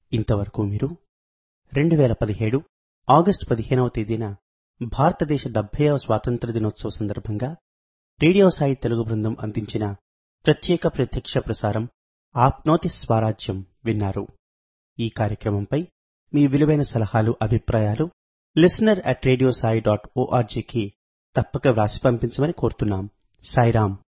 ఇంతవరకు మీరు 2017 ఆగస్టు 15వ తేదీన భారతదేశ 70వ స్వాతంత్ర్య దినోత్సవ సందర్భంగా రేడియో సాయి తెలుగు బృందం అందించిన ప్రత్యేక ప్రత్యక్ష ప్రసారం ఆప్నోతి స్వరాజ్యం విన్నారు. ఈ కార్యక్రమంపై మీ విలువైన సలహాలు, అభిప్రాయాలు listener@radiosai.org కి తప్పక వ్రాసి పంపించమని కోరుతున్నాం. సాయిరాం.